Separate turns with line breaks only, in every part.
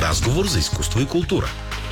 Разговор за изкуство и култура.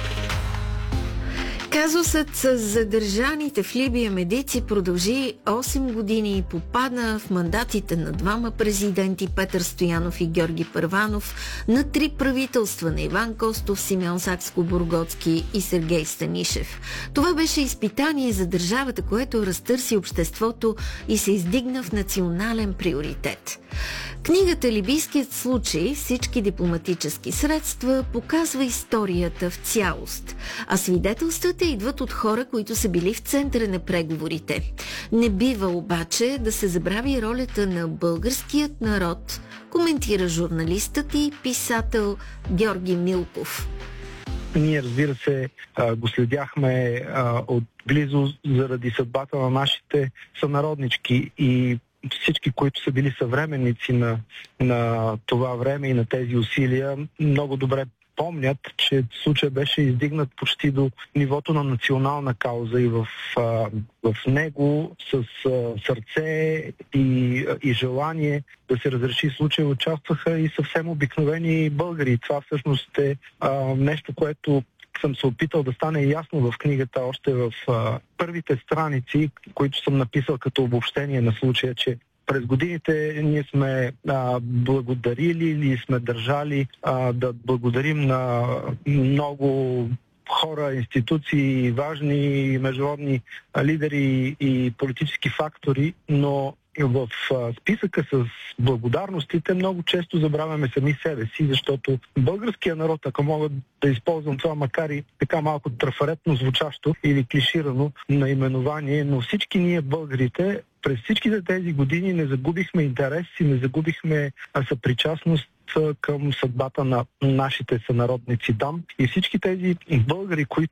Казусът с задържаните в Либия медици продължи 8 години и попадна в мандатите на двама президенти, Петър Стоянов и Георги Първанов, на 3 правителства на Иван Костов, Симеон Сакскобургготски и Сергей Станишев. Това беше изпитание за държавата, което разтърси обществото и се издигна в национален приоритет. Книгата «Либийският случай. Всички дипломатически средства» показва историята в цялост, а свидетелствата идват от хора, които са били в центъра на преговорите. Не бива обаче да се забрави ролята на българският народ, коментира журналистът и писател Георги Милков.
Ние, разбира се, го следяхме отблизо заради съдбата на нашите сънароднички и всички, които са били съвременници на това време и на тези усилия, много добре помнят, че случай беше издигнат почти до нивото на национална кауза и в него с сърце и желание да се разреши случай участваха и съвсем обикновени българи. Това всъщност е нещо, което съм се опитал да стане ясно в книгата още в първите страници, които съм написал като обобщение на случая, че през годините ние сме благодарили или сме държали да благодарим на много хора, институции, важни международни лидери и политически фактори, но в списъка с благодарностите много често забравяме сами себе си, защото българския народ, ако мога да използвам това, макар и така малко трафаретно звучащо или клиширано наименование, но всички ние българите през всичките тези години не загубихме интерес и не загубихме съпричастност към съдбата на нашите сънародници там. И всички тези българи,